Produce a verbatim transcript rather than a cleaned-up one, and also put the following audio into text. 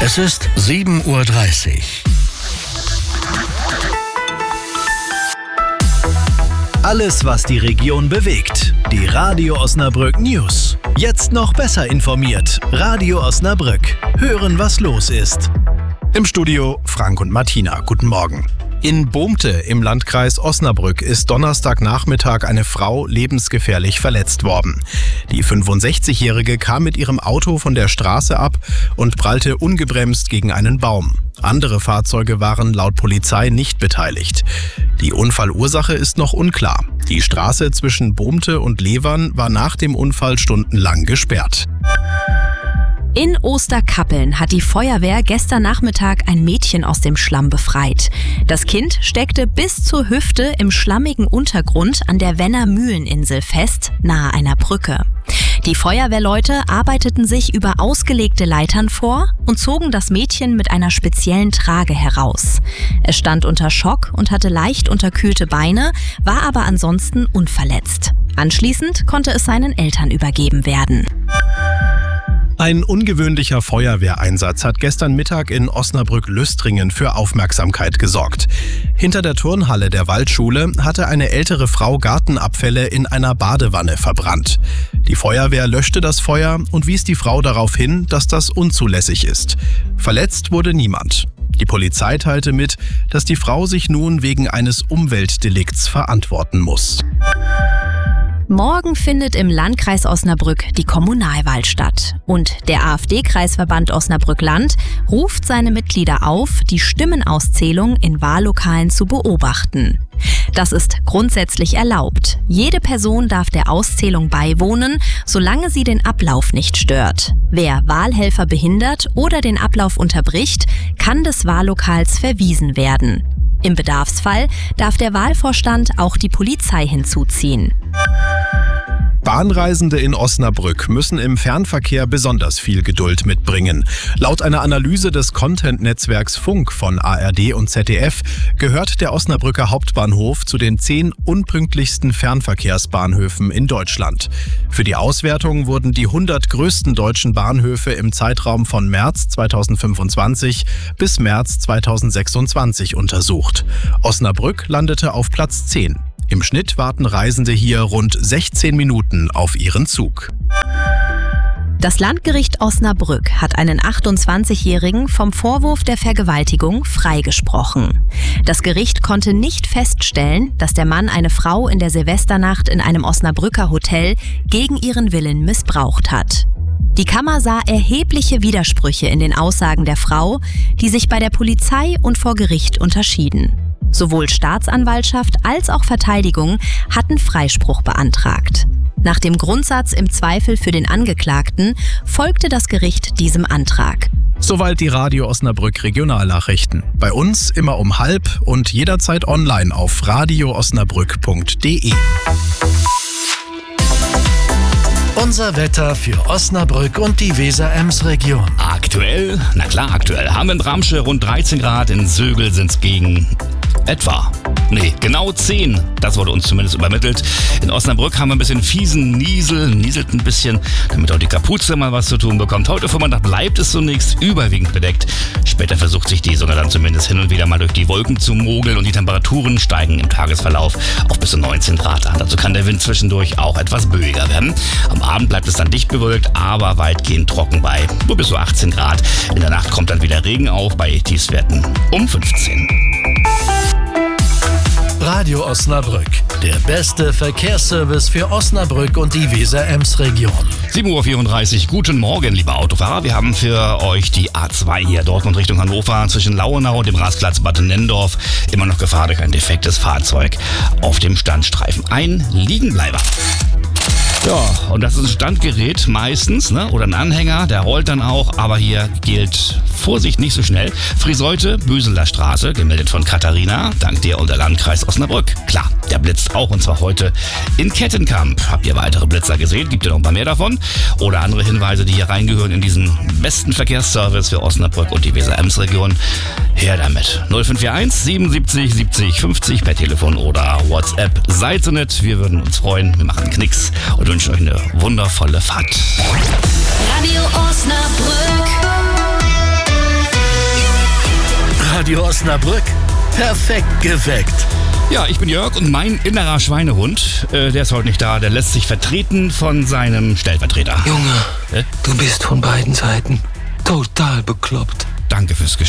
Es ist sieben Uhr dreißig. Alles, was die Region bewegt. Die Radio Osnabrück News. Jetzt noch besser informiert. Radio Osnabrück. Hören, was los ist. Im Studio Frank und Martina. Guten Morgen. In Bohmte im Landkreis Osnabrück ist Donnerstagnachmittag eine Frau lebensgefährlich verletzt worden. Die fünfundsechzigjährige kam mit ihrem Auto von der Straße ab und prallte ungebremst gegen einen Baum. Andere Fahrzeuge waren laut Polizei nicht beteiligt. Die Unfallursache ist noch unklar. Die Straße zwischen Bohmte und Levern war nach dem Unfall stundenlang gesperrt. In Osterkappeln hat die Feuerwehr gestern Nachmittag ein Mädchen aus dem Schlamm befreit. Das Kind steckte bis zur Hüfte im schlammigen Untergrund an der Wenner Mühleninsel fest, nahe einer Brücke. Die Feuerwehrleute arbeiteten sich über ausgelegte Leitern vor und zogen das Mädchen mit einer speziellen Trage heraus. Es stand unter Schock und hatte leicht unterkühlte Beine, war aber ansonsten unverletzt. Anschließend konnte es seinen Eltern übergeben werden. Ein ungewöhnlicher Feuerwehreinsatz hat gestern Mittag in Osnabrück-Lüstringen für Aufmerksamkeit gesorgt. Hinter der Turnhalle der Waldschule hatte eine ältere Frau Gartenabfälle in einer Badewanne verbrannt. Die Feuerwehr löschte das Feuer und wies die Frau darauf hin, dass das unzulässig ist. Verletzt wurde niemand. Die Polizei teilte mit, dass die Frau sich nun wegen eines Umweltdelikts verantworten muss. Morgen findet im Landkreis Osnabrück die Kommunalwahl statt. Und der AfD-Kreisverband Osnabrück-Land ruft seine Mitglieder auf, die Stimmenauszählung in Wahllokalen zu beobachten. Das ist grundsätzlich erlaubt. Jede Person darf der Auszählung beiwohnen, solange sie den Ablauf nicht stört. Wer Wahlhelfer behindert oder den Ablauf unterbricht, kann des Wahllokals verwiesen werden. Im Bedarfsfall darf der Wahlvorstand auch die Polizei hinzuziehen. Bahnreisende in Osnabrück müssen im Fernverkehr besonders viel Geduld mitbringen. Laut einer Analyse des Content-Netzwerks Funk von A R D und Z D F gehört der Osnabrücker Hauptbahnhof zu den zehn unpünktlichsten Fernverkehrsbahnhöfen in Deutschland. Für die Auswertung wurden die hundert größten deutschen Bahnhöfe im Zeitraum von März zweitausendfünfundzwanzig bis März zweitausendsechsundzwanzig untersucht. Osnabrück landete auf Platz zehn. Im Schnitt warten Reisende hier rund sechzehn Minuten auf ihren Zug. Das Landgericht Osnabrück hat einen achtundzwanzigjährigen vom Vorwurf der Vergewaltigung freigesprochen. Das Gericht konnte nicht feststellen, dass der Mann eine Frau in der Silvesternacht in einem Osnabrücker Hotel gegen ihren Willen missbraucht hat. Die Kammer sah erhebliche Widersprüche in den Aussagen der Frau, die sich bei der Polizei und vor Gericht unterschieden. Sowohl Staatsanwaltschaft als auch Verteidigung hatten Freispruch beantragt. Nach dem Grundsatz im Zweifel für den Angeklagten folgte das Gericht diesem Antrag. Soweit die Radio Osnabrück Regionalnachrichten. Bei uns immer um halb und jederzeit online auf radio osnabrück punkt de. Unser Wetter für Osnabrück und die Weser-Ems-Region. Aktuell, na klar aktuell, haben wir in Bramsche rund dreizehn Grad, in Sögel sind es gegen etwa, nee, genau zehn. Das wurde uns zumindest übermittelt. In Osnabrück haben wir ein bisschen fiesen Niesel, nieselt ein bisschen, damit auch die Kapuze mal was zu tun bekommt. Heute Vormittag bleibt es zunächst überwiegend bedeckt. Später versucht sich die Sonne dann zumindest hin und wieder mal durch die Wolken zu mogeln und die Temperaturen steigen im Tagesverlauf auf bis zu neunzehn Grad an. Dazu kann der Wind zwischendurch auch etwas böiger werden. Am Abend bleibt es dann dicht bewölkt, aber weitgehend trocken bei nur bis zu achtzehn Grad. In der Nacht kommt dann wieder Regen auf bei Tiefstwerten um fünfzehn. Radio Osnabrück, der beste Verkehrsservice für Osnabrück und die Weser-Ems-Region. sieben Uhr vierunddreißig, guten Morgen, liebe Autofahrer. Wir haben für euch die A zwei hier, Dortmund Richtung Hannover, zwischen Lauenau und dem Rastplatz Bad Nennendorf. Immer noch Gefahr durch ein defektes Fahrzeug auf dem Standstreifen. Ein Liegenbleiber. Ja, und das ist ein Standgerät meistens, ne? Oder ein Anhänger, der rollt dann auch, aber hier gilt Vorsicht, nicht so schnell. Friseute, Böseler Straße, gemeldet von Katharina, dank dir und der Landkreis Osnabrück. Klar, der blitzt auch, und zwar heute in Kettenkamp. Habt ihr weitere Blitzer gesehen? Gibt ihr noch ein paar mehr davon? Oder andere Hinweise, die hier reingehören in diesen besten Verkehrsservice für Osnabrück und die Weser-Ems-Region? Her damit. null fünf vier eins siebenundsiebzig siebzig fünfzig per Telefon oder WhatsApp. Seid so nett, wir würden uns freuen. Wir machen einen Knicks und wünschen euch eine wundervolle Fahrt. Radio Osnabrück. Radio Osnabrück. Perfekt geweckt. Ja, ich bin Jörg und mein innerer Schweinehund, äh, der ist heute nicht da, der lässt sich vertreten von seinem Stellvertreter. Junge, Äh? du bist von beiden Seiten total bekloppt. Danke fürs Gespräch.